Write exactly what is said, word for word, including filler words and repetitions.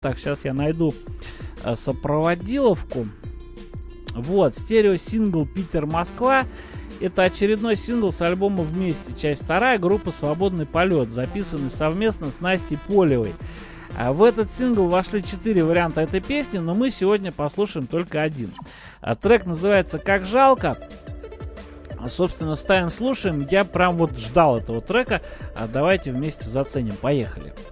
Так, сейчас я найду э, сопроводиловку. Вот, стереосингл «Питер-Москва». Это очередной сингл с альбома «Вместе». Часть вторая, группа «Свободный полет», записанный совместно с Настей Полевой. А в этот сингл вошли четыре варианта этой песни, но мы сегодня послушаем только один. А трек называется «Как жалко». Собственно, ставим, слушаем. Я прям вот ждал этого трека. А давайте вместе заценим. Поехали.